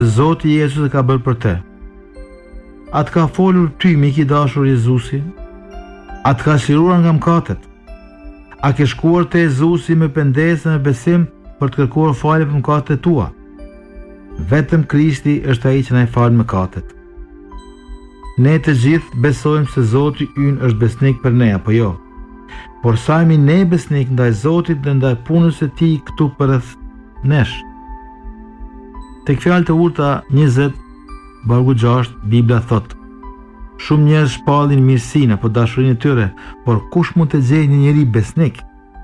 Zoti Jezus e ka bërë për te. Atë ka folur ty, mik i dashur Jezusi, atë ka liruar nga mëkatet. A ke shkuar te Jezusi me pendesë me besim për të kërkuar falje për mëkatet tua? Vetëm Krishti është ai që na i fal mëkatet. Ne të gjithë besojmë se Zoti ynë është besnik për ne, apo jo? Por sa jemi ne besnik ndaj Zotit dhe ndaj punës së Tij këtu përreth nesh? Tek Fjalët e Urta 20:6 Bibla thot: shumë njerëz shpallin mirësinë apo dashurinë e tyre, por kush mund të gjejë një njeri besnik?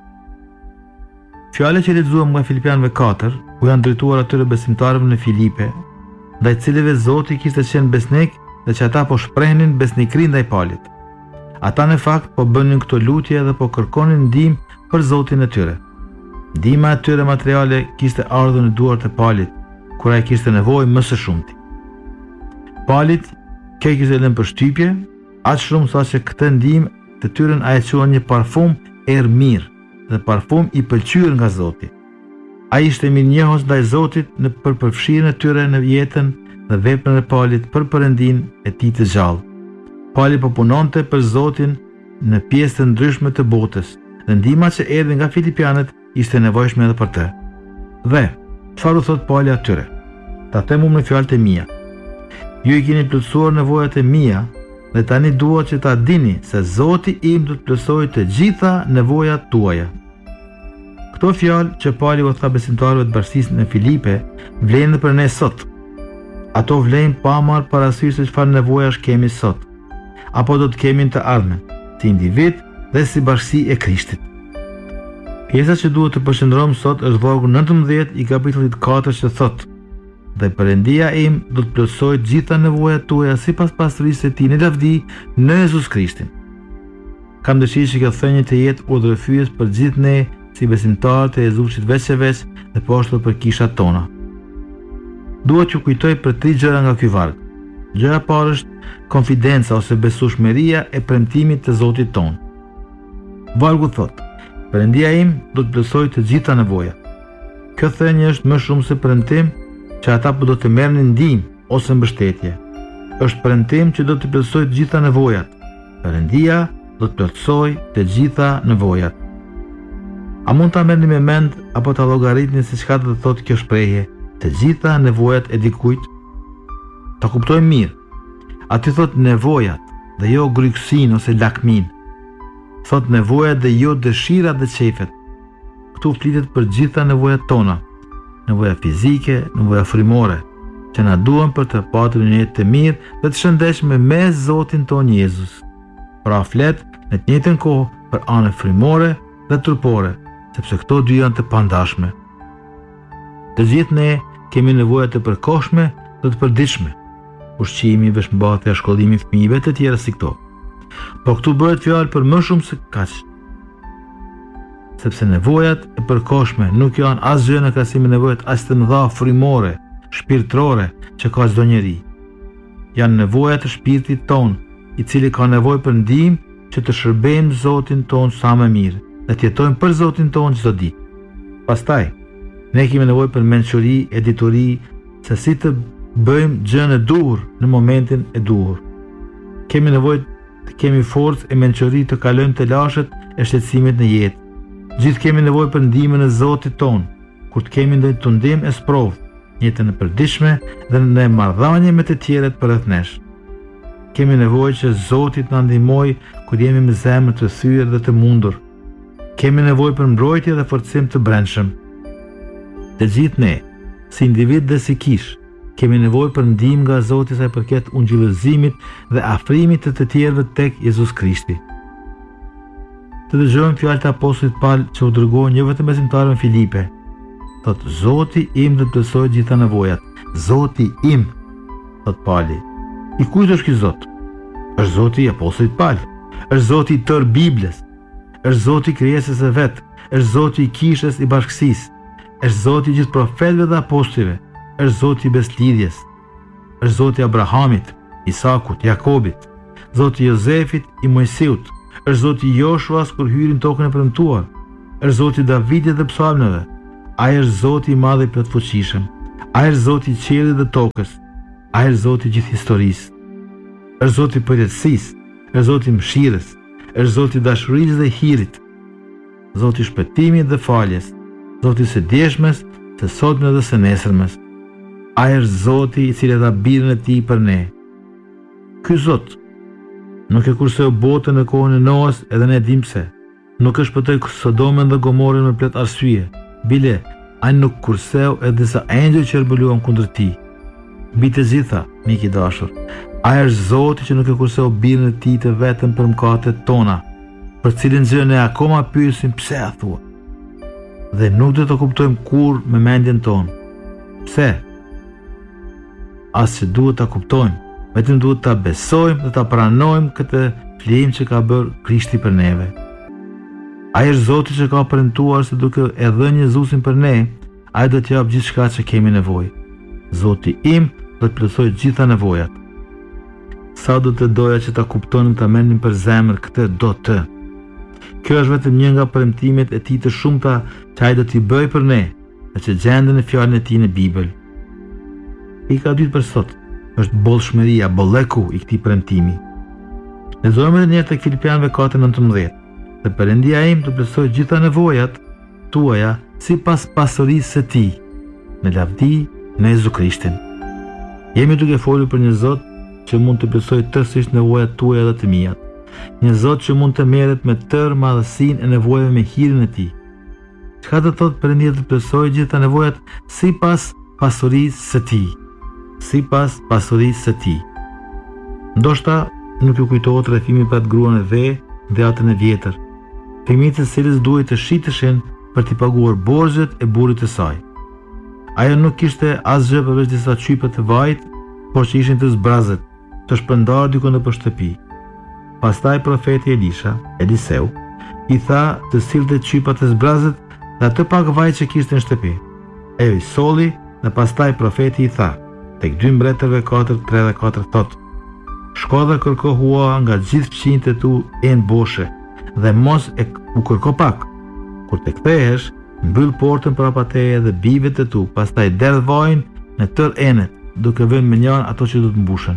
Fjalët që lexuam nga Filipianëve 4 u janë drejtuar atyre besimtarëve në Filipe, ndaj cilëve Zoti kishte qenë besnik dhe që ata po shprehnin besnikëri ndaj Palit. Ata në fakt po bënin këto lutje dhe po kërkonin ndihmë për Zotin e tyre. Ndihma e tyre materiale kishte ardhur në duart e Palit, kur ai kishte nevojë më së shumti. Palit kjo kishte lënë përshtypje, aq shumë sa që këtë ndihmë të tyre ai e quan një parfum erë mirë dhe parfum i pëlqyer nga Zoti. Ai ishte mirënjohës ndaj Zotit në përfshirjen e tyre në jetën dhe veprën e Palit për perëndinë e tij të gjallë. Pali po punonte për Zotin në pjesë të ndryshme të botës dhe ndihma që erdhi nga filipianët ishte nevojshme edhe për të. Dhe çfarë u thot Pali atyre? Ta them unë me fjalët e mia. Ju i keni plotësuar nevojat e mia dhe tani dua që ta dini se Zoti im do të plotësojë të gjitha nevojat tuaja. Këto fjalë që Pali u tha besimtarëve të bashkisë në Filipe vlen për ne sot. Ato vlen pa marrë parasysh se çfarë nevojash kemi sot, apo do të kemi të ardhmen, si individ dhe si bashkësi e Krishtit. Pjesa që duhet të përqendrohem sot është vargu 19 i kapitullit 4 që thot: dhe Perëndia im do të plotësojë të gjitha nevojat tuaja sipas pasurisë së Tij në lavdi në Jezus Krishtin. Kam dëshirë që kjo thënie të jetë udhëfyes për gjithë ne si besimtarë të Jezusit veç e veç dhe po ashtu për kishat tona. Duhet t'ju kujtoj për 3 gjëra nga ky varg. Gjëra e parë është konfidenca ose besueshmëria e premtimit të Zotit ton. Vargu thot: Perëndia im do të plotësojë të gjitha nevojat. Kjo thënie është më shumë se premtim që ata po do të merrnin ndihmë ose mbështetje. Është premtim që do të plotësojë të gjitha nevojat. Perëndia do të plotësojë të gjitha nevojat. A mund ta merrni me mend apo ta llogaritni se çka do të thotë kjo shprehje, të gjitha nevojat e dikujt? Ta kuptojmë mirë. Aty thot nevojat dhe jo gryksin ose lakmin. Thot nevojat dhe jo dëshirat dhe qefet. Këtu flitet për gjitha nevojat tona. Nevoja fizike, nevoja frymore, që na duhen për të patur një jetë të mirë dhe të shëndetshme me Zotin ton Jezus. Pra flet në të njëjtën kohë për anën frymore dhe trupore, sepse këto dy janë të pandashme. Të gjithë ne kemi nevoja të përkohshme dhe të përditshme. Ushqimi, veshmbathja, shkollimi i fëmijëve të tjera si këto. Por këtu bëhet fjalë për më shumë se kaq. Sepse nevojat e përkohshme nuk janë asgjë në krahasim me nevojat as të mëdha frymore, shpirtërore që ka çdo njeri. Janë nevojat e shpirtit ton, i cili ka nevojë për ndihmë që të shërbejmë Zotin ton sa më mirë dhe të jetojmë për Zotin ton çdo ditë. Pastaj, ne kemi nevojë për mençuri, editori, se si të bëjmë gjën e duhur në momentin e duhur. Kemi nevojë të kemi forcë e mençuri të kalojmë të lashët e shqetësimit në jetë. Gjithë kemi nevojë për ndihmën e Zotit ton, kur të kemi ndonjë tundim e sprovë, jetën e përditshme dhe në marrëdhënie me të tjerët përreth nesh. Kemi nevojë që Zoti të na ndihmojë kur jemi me zemër të thyer dhe të mundur. Kemi nevojë për mbrojtje dhe forcim të brendshëm. Të gjithë ne, si individ dhe si kish, kemi nevojë për ndihmë nga Zoti sa i përket ungjillëzimit dhe afrimit të tjerëve tek Jezus Krishti. Të dëgjojmë fjalët e apostullit Paul që u dërgoi një vetëm besimtarëve në Filipe. Thot: Zoti im do të plotësojë gjitha nevojat. Zoti im, thot Pali. I kujt është ky Zot? Është Zoti i apostullit Paul. Është Zoti i tërë Biblës. Është Zoti i krijesës së vet. Është Zoti i kishës i bashkësisë. Është Zoti i gjithë profetëve dhe apostujve. Është Zoti i beslidhjes. Është Zoti i Abrahamit, Isakut, Jakobit. Zoti i Jozefit, i Mojsiut. Është Zoti i Joshuas kur hyrin tokën e premtuar. Është Zoti i Davidit dhe psalmeve. Ai është Zoti i madh i plotfuqishëm. Ai është Zoti i qiellit dhe tokës. Ai është Zoti i gjithë historisë. Është Zoti i përjetësisë, është Zoti i mëshirës, është Zoti i dashurisë dhe hirit. Zoti i shpëtimit dhe faljes, Zoti i së djeshmes, së sotme dhe së nesërmes. Ai është Zoti i cili dha birën e tij për ne. Ky Zot nuk e kurseu botën në kohën e Noas, edhe ne dim pse. Nuk e shpëtoi Sodomën dhe Gomorën me plot arsye. Bile, ai nuk kurseu edhe disa engjëj që rebuluan kundër tij. Mbi të gjitha, miq i dashur, ai është Zoti që nuk e kurseu birën e tij të vetëm për mëkatet tona, për cilin gjë ne akoma pyesim pse a thua. Dhe nuk do të kuptojmë kur me mendjen tonë. Pse? As që duhet ta kuptojmë, vetëm duhet ta besojmë dhe ta pranojmë këtë flijim që ka bërë Krishti për neve. Ai është Zoti që ka premtuar se duke e dhënë Jezusin për ne, ai do të japë gjithçka që kemi nevojë. Zoti im do të plotësojë gjitha nevojat. Sa do të doja që ta kuptonin, ta merrnin për zemër këtë do të. Kjo është vetëm një nga premtimet e tij të shumta që ai do t'i bëjë për ne, dhe që gjenden në fjalën e tij në Bibël. Pika 2 për sot është bollshmëria, bolleku i këtij premtimi. Lexojmë edhe një herë tek Filipianëve 4:19. Dhe Perëndia im të plotësojë gjitha nevojat tuaja sipas pasurisë së tij, në lavdi në Jezu Krishtin. Jemi duke folur për një Zot që mund të plotësojë tërësisht nevojat tuaja dhe të mia. Një Zot që mund të merret me tërë madhësinë e nevojave me hirin e tij. Çka do të thotë Perëndia të plotësojë gjitha nevojat sipas pasurisë së tij? Sipas pasurisë së tij. Ndoshta nuk ju kujtohet rrethimi për atë gruan e dhe atën e vjetër, fëmijët e cilës duhet të shiteshin për t'i paguar borxhet e burrit të saj. Ajo nuk kishte asgjë përveç disa çypa të vajit, por që ishin të zbrazët, të shpërndarë diku nëpër shtëpi. Pastaj profeti Eliseu, i tha të sillte çypat e zbrazët dhe atë pak vaj që kishte në shtëpi. Ajo i solli dhe pastaj profeti i tha, tek 2 Mbretërve 4:3 dhe 4 thotë: Shko dhe kërko hua nga gjithë fqinjtë e tu enë boshe, dhe mos e u kërko pak. Kur të kthehesh, mbyll portën prapa teje dhe bijvet e tu, pastaj derdh vajin në tërë enet, duke vënë me njën ato që do të mbushen.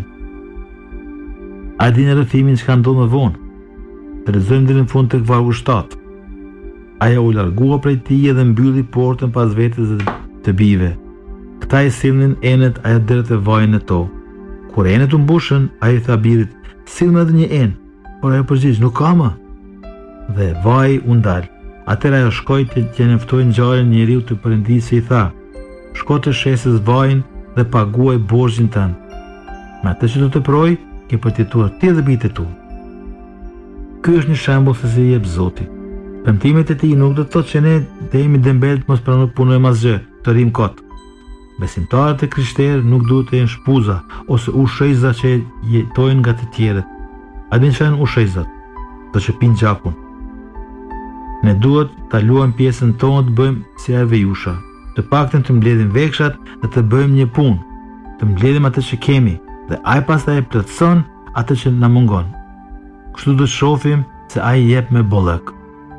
A dini rrëfimin çka ndodh më vonë? Të lexojmë deri në fund tek vargu 7. Ajo u largua prej tij dhe mbylli portën pas vetes dhe të bijve. Këta i sillnin enet ajo deri te vajin e to. Kur enet u mbushën, ai i tha birit: "Sillmë edhe një enë." Por ajo përgjigj: "Nuk ka më." Dhe vaji u ndal. Atëherë ajo shkoi të njoftoi ngjarjen njeriu të Perëndisë i tha: "Shko të shesës vajin dhe paguaj borxhin tënd. Me atë që do të proj, ke përfituar ti dhe bijtë e tu." Ky është një shembull se si jep Zoti. Premtimet e tij nuk do të thotë që ne të jemi dembelt mos punojmë asgjë, të rrim kot. Besimtarët e krishterë nuk duhet të jenë shpuza ose ushqyeza që jetojnë nga të tjerët. A din çfarë janë ushqyezat? Do që pinë gjakun. Ne duhet ta luajmë pjesën tonë të bëjmë si Ervejusha, të paktën të mbledhim vekshat dhe të bëjmë një punë, të mbledhim atë që kemi dhe ai pastaj e plotson atë që na mungon. Kështu do të shohim se ai jep me bollëk.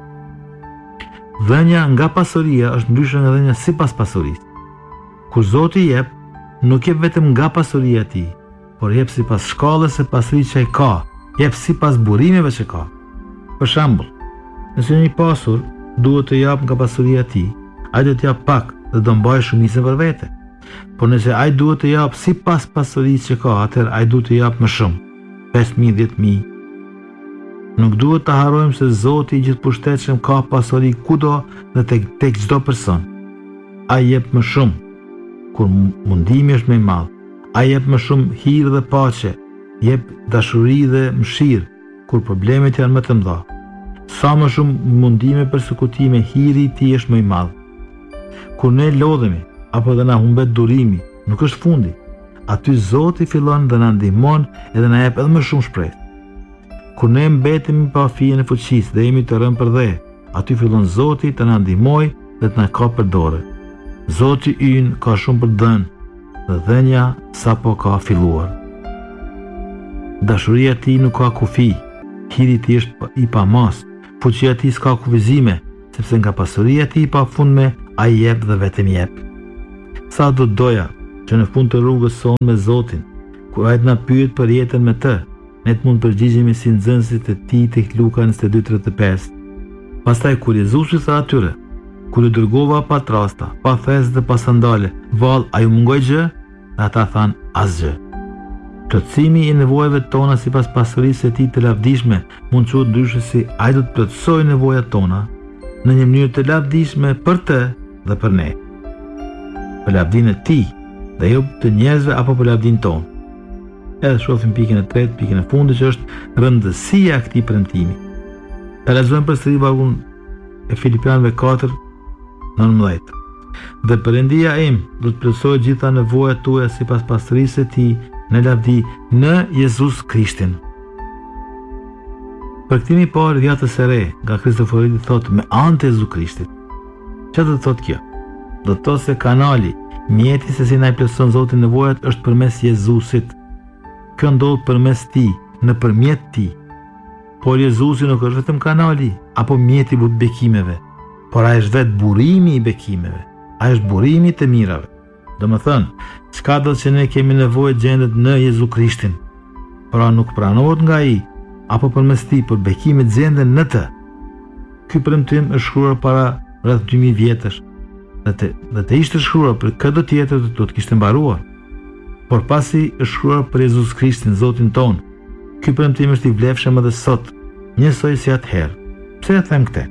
Dhënia nga pasuria është ndryshe nga dhënia sipas pasurisë. Kur Zoti jep, nuk jep vetëm nga pasuria e tij, por jep sipas shkallës së pasurisë që ai ka, jep sipas burimeve që ka. Për shembull, nëse një pasur duhet të jap nga pasuria e tij, ai do të jap pak dhe do mbajë shumicën për vete. Por nëse ai duhet të jap sipas pasurisë që ka, atëherë ai duhet të jap më shumë, 5.000, 10.000. Nuk duhet të harrojmë se Zoti i gjithëpushtetshëm ka pasuri kudo dhe tek çdo person. Ai jep më shumë kur mundimi është më i madh. Ai jep më shumë hir dhe paqe, jep dashuri dhe mëshirë kur problemet janë më të mëdha. Sa më shumë mundime përsekutime, hiri i tij është më i madh. Kur ne lodhemi apo dhe na humbet durimi, nuk është fundi. Aty Zoti fillon dhe na ndihmon edhe na jep edhe më shumë shpresë. Kur ne mbetemi pa fijen e fuqisë dhe jemi të rënë për dhe, aty fillon Zoti të na ndihmojë dhe të na kapë për dorë. Zoti ynë ka shumë për dënë dhe dhënia sapo ka filluar. Dashuria e tij nuk ka kufi, hiri i tij është i pamas, fuqia e tij s'ka kufizime, sepse nga pasuria e tij i pafundme ai jep dhe vetëm jep. sa do doja që në fund të rrugës sonë me Zotin, kur ai të na pyet për jetën me të, ne të mund përgjigjemi si nxënësit e tij tek Luka 22:35. Pastaj kur Jezusi tha atyre, kur u dërgova pa trasta, pa thes dhe pa sandale, vallë, a ju mungoj gjë? Ata thanë asgjë. Plotësimi i nevojave tona sipas pasurisë së tij të lavdishme mund të quhet ndryshe si ai do të plotësojë nevojat tona në një mënyrë të lavdishme për të dhe për ne. Për lavdinë e tij dhe jo të njerëzve apo për lavdinë tonë. Edhe shohim pikën e tretë, pikën e fundit që është rëndësia e këtij premtimi. Ta lexojmë përsëri vargun e Filipianëve 4:19. Dhe Perëndia im do të plotësojë gjitha nevojat tuaja sipas pasurisë së tij në lavdi në Jezus Krishtin. Përktimi i parë i vjetës së re nga Kristoforidi thotë me anë të Jezus Krishtit. Çfarë do të thotë kjo? Do të thotë se kanali, mjeti se si na i plotëson Zoti nevojat është përmes Jezusit. Kjo ndodh përmes tij, nëpërmjet tij. Por Jezusi nuk është vetëm kanali apo mjeti i bekimeve, por ai është vetë burimi i bekimeve. Ai është burimi të mirave. Domethënë, çka do që ne kemi nevojë gjendet në Jezu Krishtin. Pra nuk pranohet nga ai apo përmes tij, por bekimet gjenden në të. Ky premtim është shkruar para rreth 2000 vjetësh. Dhe të ishte shkruar për këtë tjetër do të kishte mbaruar. Por pasi është shkruar për Jezus Krishtin, Zotin ton, ky premtim është i vlefshëm edhe sot, njësoj si atëherë. Pse e them këtë?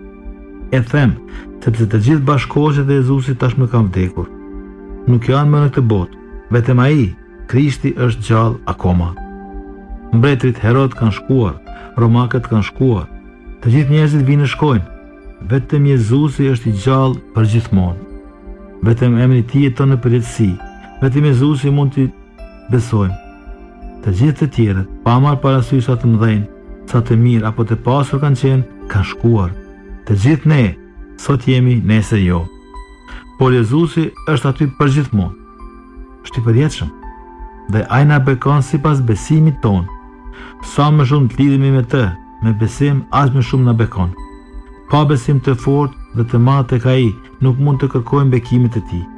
E them sepse të gjithë bashkëshortet e Jezusit tashmë kanë vdekur. Nuk janë më në këtë botë, vetëm ai, Krishti është gjallë akoma. Mbretërit Herod kanë shkuar, romakët kanë shkuar, të gjithë njerëzit vinë e shkojnë, vetëm Jezusi është i gjallë për gjithmonë. Vetëm emri i tij jeton në përjetësi, vetëm Jezusi mund t'i besojmë. Të gjithë të tjerët, pa marrë parasysh sa të mëdhenj, sa të mirë apo të pasur kanë qenë, kanë shkuar. Të gjithë ne, sot jemi, nesër jo. Por Jezusi është aty për gjithmonë. Është i përjetshëm. Dhe ai na bekon sipas besimit ton. Sa më shumë të lidhemi me të, me besim, aq më shumë na bekon. Pa besim të fortë dhe të madh tek ai, nuk mund të kërkojmë bekimet e tij.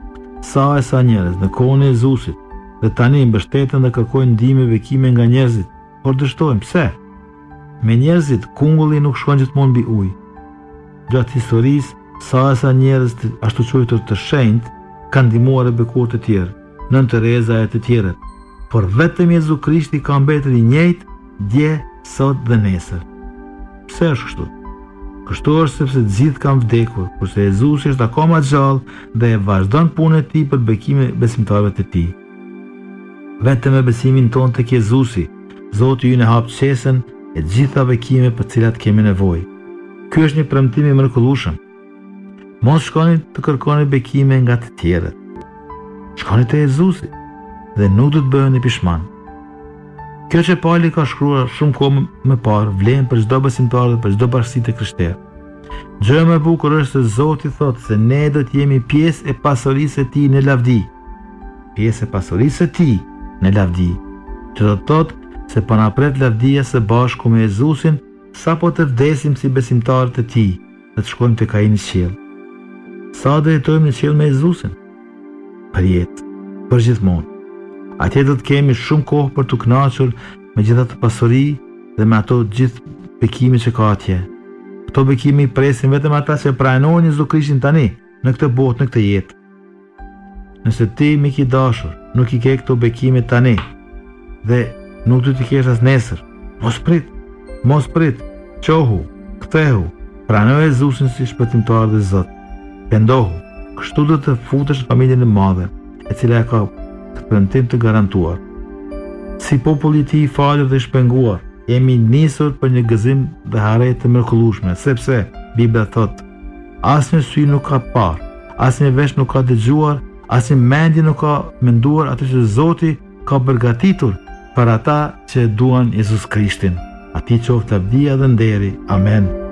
Sa njerëz në kohën e Jezusit dhe tani mbështeten dhe kërkojnë ndihmë bekime nga njerëzit, por dështojmë. Pse? Me njerëzit kungulli nuk shkon gjithmonë mbi ujë. Gjatë historisë, sa njerëz ashtu quajtur të shenjtë kanë ndihmuar e bekuar të tjerë, Nën Tereza e të tjerët, por vetëm Jezu Krishti ka mbetur i njëjtë dje, sot dhe nesër. Pse është kështu? Kështu është sepse të gjithë kanë vdekur, kurse Jezusi është akoma gjallë dhe e vazhdon punën e tij për bekimin e besimtarëve të tij. Vetëm me besimin tonë tek Jezusi, Zoti ju në hap qesën e gjitha bekime për cilat kemi nevojë. Ky është një premtim i mrekullueshëm. Mos shkoni të kërkoni bekime nga të tjerët. Shkoni te Jezusi dhe nuk do të bëheni pishman. Kjo që Pauli ka shkruar shumë kohë më parë vlen për çdo besimtar dhe për çdo bashkësi të krishterë. Gjëja më e bukur është se Zoti thotë se ne do të jemi pjesë e pasurisë së tij në lavdi. Pjesë e pasurisë së tij në lavdi. Që do të thotë se po na pret lavdia së bashku me Jezusin sapo të vdesim si besimtarë të tij dhe të shkojmë tek ai në qiell. Sa do jetojmë në qiell me Jezusin? Për jetë, për gjithmonë. Atje do të kemi shumë kohë për të kënaqur me gjitha të pasuri dhe me ato gjithë bekime që ka atje. Këto bekime i presin vetëm ata që pranojnë Jezu Krishtin tani, në këtë botë, në këtë jetë. Nëse ti, mik i dashur, nuk i ke këto bekime tani dhe nuk do t'i kesh as nesër, mos prit, qohu, kthehu, pranoj Jezusin si shpëtimtar dhe Zot. Pendohu, kështu do të futesh në familjen e madhe, e cila ka këtë premtim të garantuar. Si populli i tij i falur dhe i shpenguar, jemi nisur për një gëzim dhe harret të mrekullueshme, sepse Bibla thotë: asnjë sy nuk ka parë, asnjë vesh nuk ka dëgjuar, asnjë mendje nuk ka menduar atë që Zoti ka përgatitur për ata që duan Jezus Krishtin. Atij qoftë lavdia dhe nderi. Amen.